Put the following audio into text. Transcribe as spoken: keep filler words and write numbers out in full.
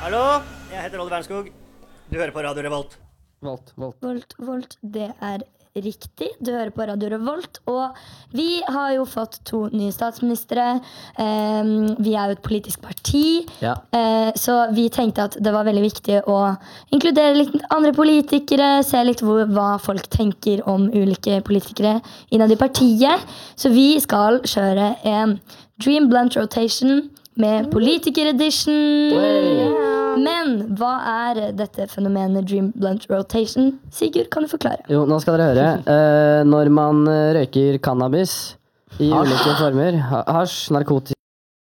Hallo, jeg heter Oliver Wernskog. Du hører på Radio Revolt. Volt, Volt. Volt, Volt, det er riktig. Du hører på Radio Revolt, og vi har jo fått to nye statsministre. Um, vi er jo et politisk parti, Ja. uh, så vi tenkte at det var veldig viktig å inkludere litt andre politikere, se litt hvor, hva folk tenker om ulike politikere innad i partiet. Så vi skal kjøre en Dream Blunt Rotation med politiker-edition. Men hva er dette fenomenet Dream Blunt Rotation? Sigurd, kan du forklare? Jo, nå skal dere høre. Eh, når man eh, røyker cannabis i ulike former, ha- hasj, narkotika